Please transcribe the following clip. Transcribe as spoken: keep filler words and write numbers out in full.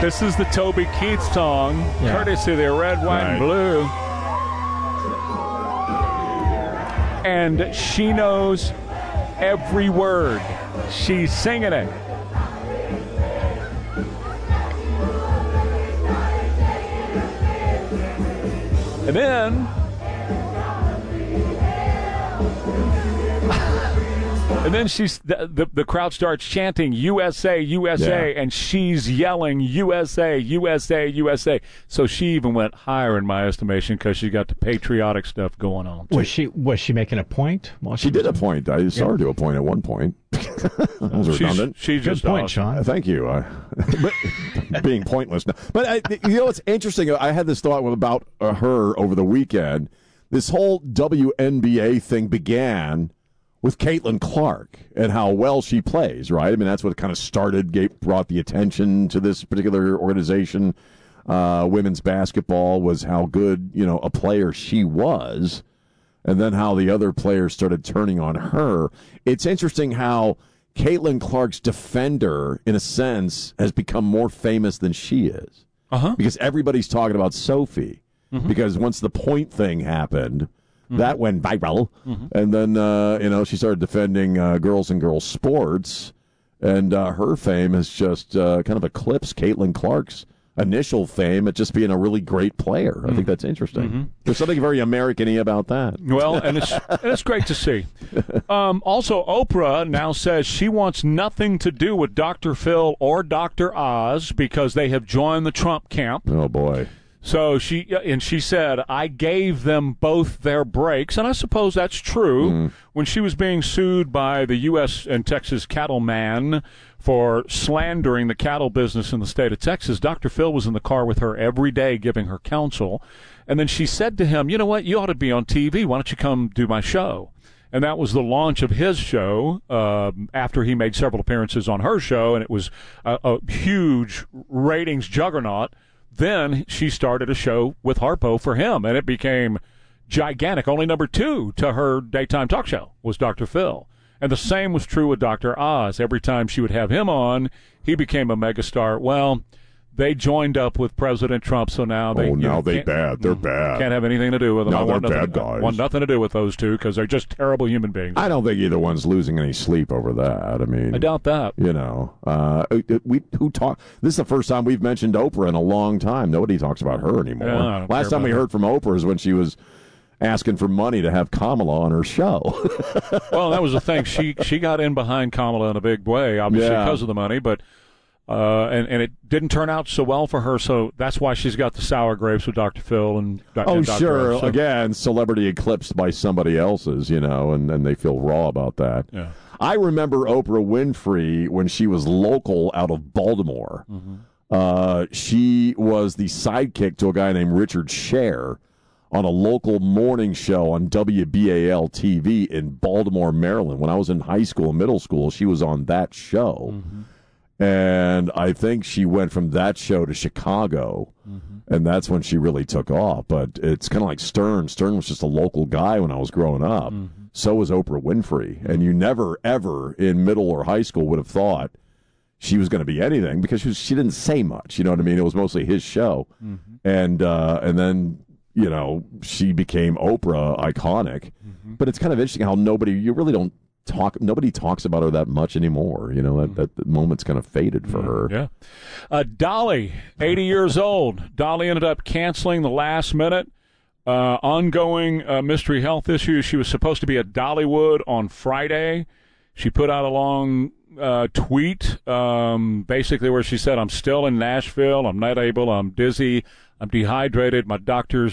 This is the Toby Keith song, yeah. courtesy of the Red, White, right. and Blue. And she knows every word. She's singing it. And then... And then she's the, the the crowd starts chanting U S A, U S A, yeah. and she's yelling U S A, U S A, U S A. So she even went higher in my estimation because she got the patriotic stuff going on. Was she was she making a point? Well, she, she did a point. I saw yeah. her do a point at one point. That was redundant. She's, she's just point, awesome. Sean. Uh, thank you. Uh, being pointless. No. But I, you know what's interesting? I had this thought about uh, her over the weekend. This whole W N B A thing began with Caitlin Clark and how well she plays, right? I mean, that's what kind of started, gave, brought the attention to this particular organization. Uh, women's basketball was how good, you know, a player she was, and then how the other players started turning on her. It's interesting how Caitlin Clark's defender, in a sense, has become more famous than she is. Uh-huh. Because everybody's talking about Sophie. Mm-hmm. Because once the point thing happened, mm-hmm. that went viral. Mm-hmm. And then, uh, you know, she started defending uh, girls and girls sports. And uh, her fame has just uh, kind of eclipsed Caitlin Clark's initial fame at just being a really great player. I mm-hmm. think that's interesting. Mm-hmm. There's something very American-y about that. Well, and it's, and it's great to see. Um, also, Oprah now says she wants nothing to do with Doctor Phil or Doctor Oz because they have joined the Trump camp. Oh, boy. So she and she said, I gave them both their breaks, and I suppose that's true. Mm. When she was being sued by the U S and Texas cattleman for slandering the cattle business in the state of Texas, Doctor Phil was in the car with her every day giving her counsel. And then she said to him, you know what, you ought to be on T V. Why don't you come do my show? And that was the launch of his show uh, after he made several appearances on her show, and it was a, a huge ratings juggernaut. Then she started a show with Harpo for him, and it became gigantic. Only number two to her daytime talk show was Doctor Phil. And the same was true with Doctor Oz. Every time she would have him on, he became a megastar. Well, they joined up with President Trump, so now they... Oh, now know, they bad. They're bad. Can't have anything to do with them. No, I they're want bad nothing, guys. I want nothing to do with those two because they're just terrible human beings. I don't think either one's losing any sleep over that. I mean... I doubt that. You know, uh, we who talk... This is the first time we've mentioned Oprah in a long time. Nobody talks about her anymore. Yeah, Last time we her. heard from Oprah is when she was asking for money to have Kamala on her show. Well, that was the thing. She she got in behind Kamala in a big way, obviously yeah. because of the money, but... Uh, and, and it didn't turn out so well for her, so that's why she's got the sour grapes with Doctor Phil and, and oh, Doctor sure. Oz, so. Again, celebrity eclipsed by somebody else's, you know, and, and they feel raw about that. Yeah. I remember Oprah Winfrey when she was local out of Baltimore. Mm-hmm. Uh, she was the sidekick to a guy named Richard Scher on a local morning show on W B A L T V in Baltimore, Maryland. When I was in high school and middle school, she was on that show. Mm-hmm. And I think she went from that show to Chicago, mm-hmm. and that's when she really took off. But it's kind of like Stern. Stern was just a local guy when I was growing up. Mm-hmm. So was Oprah Winfrey. Mm-hmm. And you never, ever in middle or high school would have thought she was going to be anything because she, was, she didn't say much. You know what I mean? It was mostly his show. Mm-hmm. And uh, and then, you know, she became Oprah, iconic. Mm-hmm. But it's kind of interesting how nobody, you really don't, Talk. Nobody talks about her that much anymore. You know, that, that, that moment's kind of faded for her. Yeah. Uh, Dolly, eighty years old. Dolly ended up canceling the last minute. Uh, ongoing uh, mystery health issues. She was supposed to be at Dollywood on Friday. She put out a long uh, tweet, um, basically where she said, I'm still in Nashville. I'm not able. I'm dizzy. I'm dehydrated. My doctors